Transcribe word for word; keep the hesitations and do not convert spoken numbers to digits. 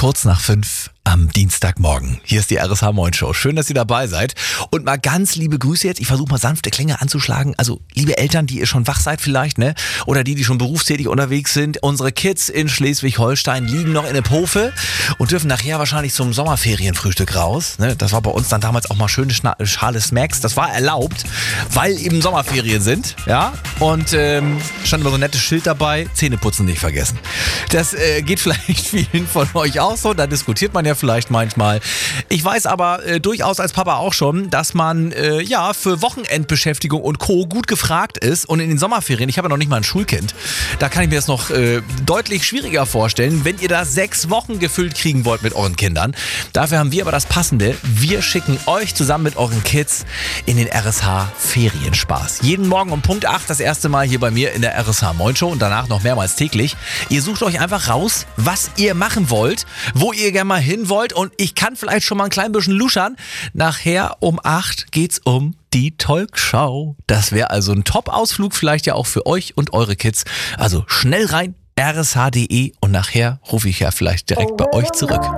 Kurz nach fünf am Dienstagmorgen. Hier ist die R S H Moin Show. Schön, dass ihr dabei seid. Und mal ganz liebe Grüße jetzt. Ich versuche mal sanfte Klänge anzuschlagen. Also liebe Eltern, die ihr schon wach seid vielleicht, ne? Oder die, die schon berufstätig unterwegs sind. Unsere Kids in Schleswig-Holstein liegen noch in der Pofe und dürfen nachher wahrscheinlich zum Sommerferienfrühstück raus. Ne? Das war bei uns dann damals auch mal schöne Schna- Schale Smacks. Das war erlaubt, weil eben Sommerferien sind. Ja? Und ähm, stand immer so ein nettes Schild dabei. Zähneputzen nicht vergessen. Das äh, geht vielleicht vielen von euch auch so. Da diskutiert man ja vielleicht manchmal. Ich weiß aber äh, durchaus als Papa auch schon, dass man äh, ja für Wochenendbeschäftigung und Co. gut gefragt ist. Und in den Sommerferien, ich habe ja noch nicht mal ein Schulkind, da kann ich mir das noch äh, deutlich schwieriger vorstellen, wenn ihr da sechs Wochen gefüllt kriegen wollt mit euren Kindern. Dafür haben wir aber das Passende. Wir schicken euch zusammen mit euren Kids in den R S H Ferienspaß. Jeden Morgen um Punkt acht das erste Mal hier bei mir in der R S H Moin Show und danach noch mehrmals täglich. Ihr sucht euch einfach raus, was ihr machen wollt, wo ihr gerne mal hin wollt und ich kann vielleicht schon mal ein klein bisschen luschern. Nachher um acht geht's um die Talkshow. Das wäre also ein Top-Ausflug vielleicht ja auch für euch und eure Kids. Also schnell rein, r s h punkt d e und nachher rufe ich ja vielleicht direkt bei euch zurück.